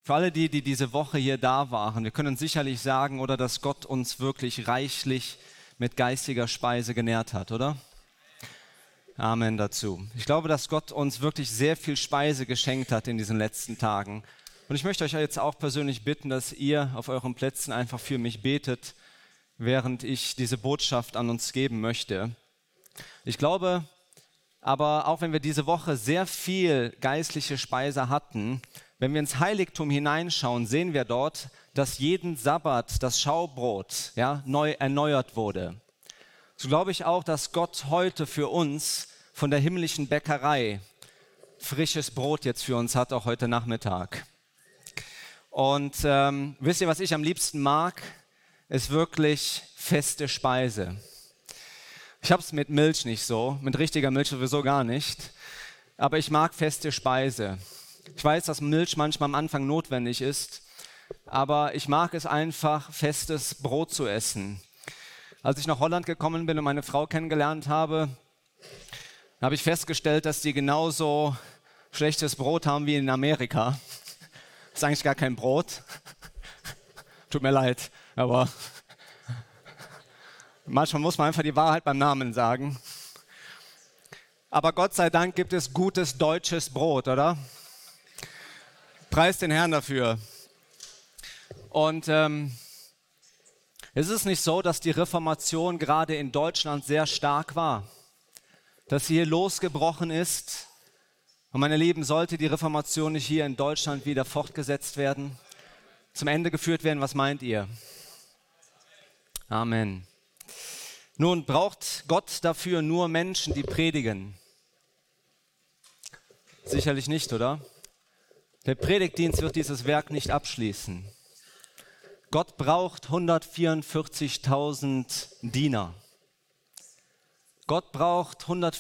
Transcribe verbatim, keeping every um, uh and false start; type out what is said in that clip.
Für alle die, die diese Woche hier da waren, wir können sicherlich sagen, oder, dass Gott uns wirklich reichlich mit geistiger Speise genährt hat, oder? Amen dazu. Ich glaube, dass Gott uns wirklich sehr viel Speise geschenkt hat in diesen letzten Tagen. Und ich möchte euch jetzt auch persönlich bitten, dass ihr auf euren Plätzen einfach für mich betet, während ich diese Botschaft an uns geben möchte. Ich glaube aber, auch wenn wir diese Woche sehr viel geistliche Speise hatten, wenn wir ins Heiligtum hineinschauen, sehen wir dort, dass jeden Sabbat das Schaubrot ja, neu erneuert wurde. So glaube ich auch, dass Gott heute für uns von der himmlischen Bäckerei frisches Brot jetzt für uns hat, auch heute Nachmittag. Und ähm, wisst ihr, was ich am liebsten mag? Ist wirklich feste Speise. Ich habe es mit Milch nicht so, mit richtiger Milch sowieso gar nicht, aber ich mag feste Speise. Ich weiß, dass Milch manchmal am Anfang notwendig ist, aber ich mag es einfach, festes Brot zu essen. Als ich nach Holland gekommen bin und meine Frau kennengelernt habe, habe ich festgestellt, dass die genauso schlechtes Brot haben wie in Amerika. Das ist eigentlich gar kein Brot. Tut mir leid, aber manchmal muss man einfach die Wahrheit beim Namen sagen. Aber Gott sei Dank gibt es gutes deutsches Brot, oder? Preis den Herrn dafür. Und ähm, es ist nicht so, dass die Reformation gerade in Deutschland sehr stark war, dass sie hier losgebrochen ist. Und meine Lieben, sollte die Reformation nicht hier in Deutschland wieder fortgesetzt werden, zum Ende geführt werden, was meint ihr? Amen. Nun, braucht Gott dafür nur Menschen, die predigen? Sicherlich nicht, oder? Der Predigtdienst wird dieses Werk nicht abschließen. Gott braucht hundertvierundvierzigtausend Diener. Gott braucht